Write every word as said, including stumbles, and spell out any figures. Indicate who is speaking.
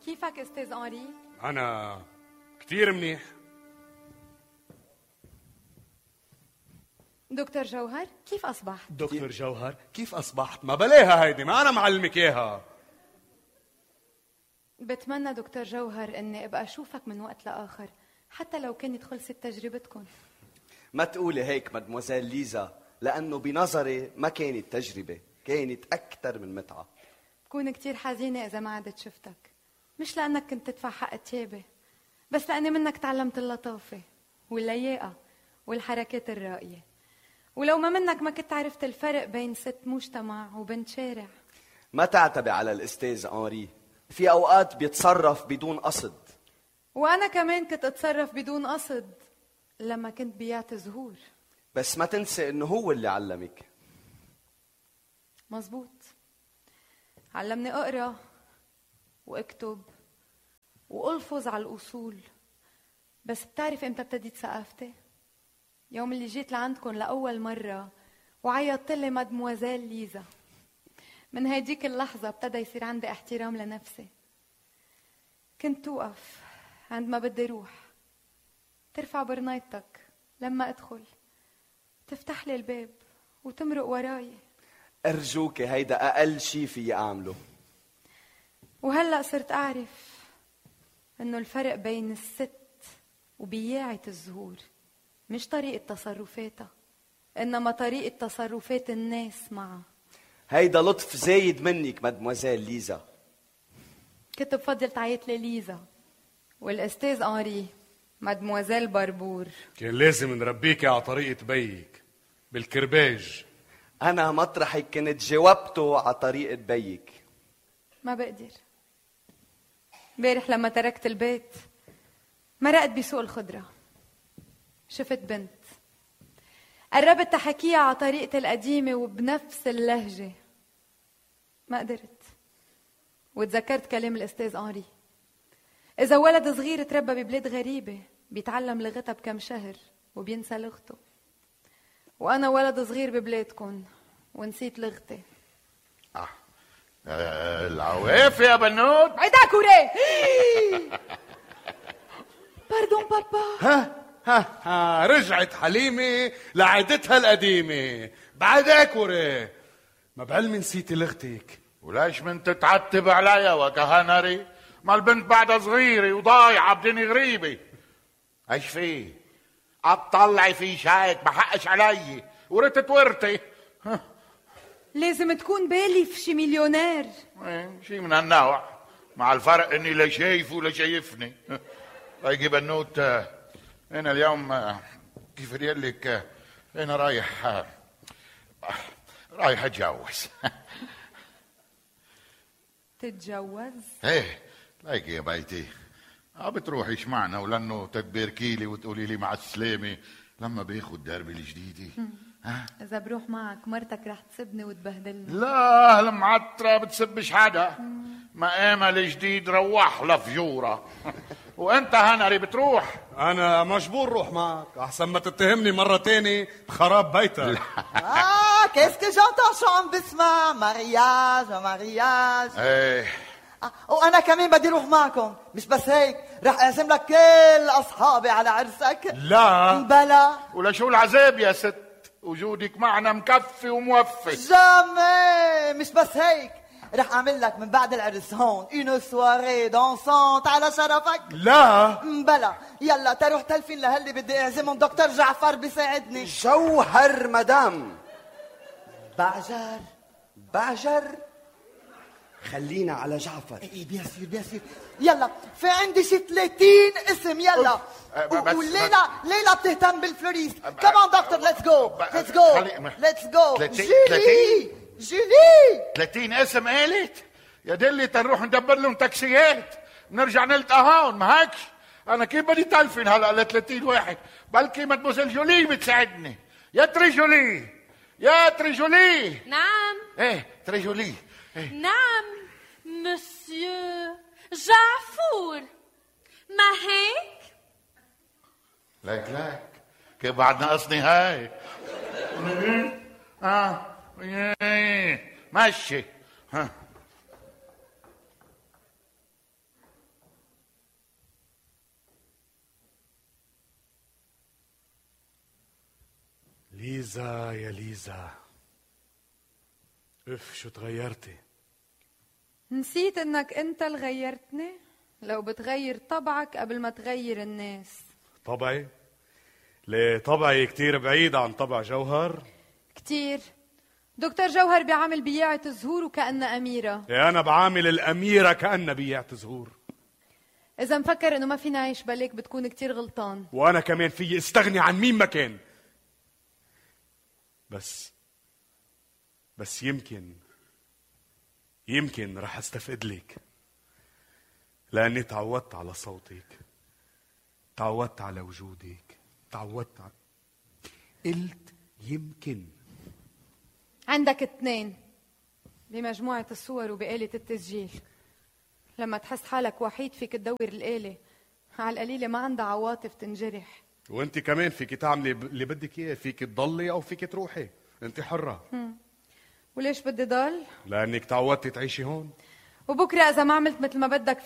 Speaker 1: كيفك استاذ أنري؟
Speaker 2: أنا كتير منيح.
Speaker 1: دكتور جوهر كيف أصبحت؟
Speaker 2: دكتور جوهر كيف أصبحت؟ ما بلاها هيدي، ما أنا معلمك إياها.
Speaker 1: بتمنى دكتور جوهر إني أبقى أشوفك من وقت لآخر، حتى لو كانت خلصت تجربتكم.
Speaker 3: ما تقولي هيك مدموزيل ليزا، لأنه بنظري ما كانت تجربة، كانت أكثر من متعة.
Speaker 1: بكون كتير حزينة إذا ما عدت شفتك، مش لأنك كنت تدفع حق تيابي، بس لأني منك تعلمت اللطافة واللياقة والحركات الرائية، ولو ما منك ما كنت عرفت الفرق بين ست مجتمع وبنت شارع.
Speaker 3: ما تعتبي على الأستاذ أنري، في أوقات بيتصرف بدون قصد،
Speaker 1: وأنا كمان كنت أتصرف بدون قصد لما كنت بيعت زهور.
Speaker 3: بس ما تنسي إنه هو اللي علمك.
Speaker 1: مزبوط، علمني أقرأ وأكتب وألفظ على الأصول. بس بتعرف إمتى ابتديت ثقافتي؟ يوم اللي جيت لعندكم لأول مرة وعيطت لي مادموازيل ليزا. من هيديك اللحظة ابتدى يصير عندي احترام لنفسي. كنت توقف عندما بدي روح، ترفع برنيتك لما أدخل، تفتح لي الباب وتمرق وراي.
Speaker 3: أرجوك، هيدا أقل شي في أعمله.
Speaker 1: وهلأ صرت أعرف إنه الفرق بين الست وبياعة الزهور مش طريقة تصرفاتها، إنما طريقة تصرفات الناس معها.
Speaker 3: هيدا لطف زايد منك مدموزيل ليزا.
Speaker 1: كنت بفضل تعيط لي ليزا، والأستاذ أنري مادموازيل بربور.
Speaker 2: كان لازم نربيك على طريقة بيك بالكرباج.
Speaker 3: أنا مطرحك كنت جاوبته على طريقة بيك.
Speaker 1: ما بقدر. امبارح لما تركت البيت مرقت بسوق الخضرة، شفت بنت، قربت تحكيها على طريقة القديمة وبنفس اللهجة، ما قدرت. وتذكرت كلام الأستاذ أنري، إذا ولد صغير تربى ببلاد غريبة بيتعلم لغتها بكم شهر وبينسى لغته، وأنا ولد صغير ببلادكم ونسيت لغتي.
Speaker 4: آه. آه العواف يا بنوت.
Speaker 1: عيدا كوري. باردون بابا.
Speaker 2: ها ها ها رجعت حليمة لعادتها القديمة. بعدك وري، ما بعلمي نسيتي لغتك.
Speaker 4: وليش من تتعتب عليا وكهنري؟ ما البنت بعدها صغيرة وضايعة بدني غريبة. ايش فيه؟ اطلعي في شايك، ما حقش علي ورثت ورثي.
Speaker 1: لازم تكون بالي في شي مليونير.
Speaker 4: ايه شي من هالنوع، مع الفرق اني لا شايفه ولا شايفني. هيجي بنوت، انا اليوم كيف لك انا رايح رايح اتجوز.
Speaker 1: تتجوز؟
Speaker 4: ايه ليك يا بيتي، بتروحيش معنا ولانه تتباركي لي وتقولي لي مع السلامه لما باخد دربي الجديده.
Speaker 1: ها؟ اذا بروح معك مرتك رح تسبني وتبهدلني.
Speaker 4: لا المعطره بتسبش حدا، مقامها الجديد روح لفجوره. وانت هنري بتروح؟
Speaker 2: انا مجبور روح معك احسن ما تتهمني مره تاني بخراب بيتك.
Speaker 5: اه كيسكي جانتون شو عم بسمع؟ مارياج ومارياج.
Speaker 4: ايه
Speaker 5: وانا كمان بدي اروح معكم. مش بس هيك، رح اعزم لك كل اصحابي على عرسك.
Speaker 2: لا
Speaker 5: بلا.
Speaker 4: ولا شو العذاب يا ست، وجودك معنا مكفي وموفي.
Speaker 5: جامي. مش بس هيك، رح اعمل لك من بعد العرس هون اون سواري دانسونت على شرفك.
Speaker 2: لا
Speaker 5: بلا. يلا تروح تلفين لهاللي بدي اعزمهم. دكتور جعفر بيساعدني.
Speaker 3: جوهر مدام.
Speaker 5: بعجر
Speaker 3: بعجر. خلينا على جعفر.
Speaker 5: ايه بيان سير بيان سير. يلا في عندي شي ثلاثين اسم. يلا والليلة ليلى بتهتم بالفلوريست. كمان دكتور ليتس جو ليتس جو ليتس جو. جيلي جيلي
Speaker 4: ثلاثين اسم قالت يا دلي، تنروح ندبر لهم تاكسيات نرجع نلتقى هون. ما هيك انا كيف بدي تلفن هلا ل ثلاثين واحد؟ بلكي مدموزيل جولي بتساعدني. يا تري جولي يا تري جولي.
Speaker 6: نعم.
Speaker 4: ايه تري جولي. إيه؟
Speaker 6: نعم مسيو جعفور، ما هيك؟
Speaker 4: ليك ليك كيف بعد ناقصني هاي؟ اه ماشي. ها
Speaker 2: ليزا يا ليزا، اف شو تغيرتي.
Speaker 1: نسيت انك انت اللي غيرتني؟ لو بتغير طبعك قبل ما تغير الناس.
Speaker 2: طبعي؟ ليه طبعي كتير بعيد عن طبع جوهر؟
Speaker 1: كتير. دكتور جوهر بيعامل بياعة زهور وكأنها أميرة.
Speaker 2: إيه أنا بعامل الأميرة كأنها بياعة زهور.
Speaker 1: إذا مفكر إنه ما فينا عيش بليك بتكون كتير غلطان.
Speaker 2: وأنا كمان في استغني عن مين ما كان. بس بس يمكن يمكن رح استفقد لك، لأني تعودت على صوتك، تعودت على وجودك، تعودت على... قلت يمكن.
Speaker 1: عندك اثنين بمجموعة الصور وبآلة التسجيل. لما تحس حالك وحيد فيك تدور الآلة، على القليلة ما عندها عواطف تنجرح.
Speaker 2: وانت كمان فيك تعملي اللي بدك اياه، فيك تضلي او فيك تروحي، انت حرة.
Speaker 1: هم. وليش بدي ضل؟
Speaker 2: لأنك تعودتي تعيشي هون.
Speaker 1: وبكرة إذا ما عملت مثل ما بدك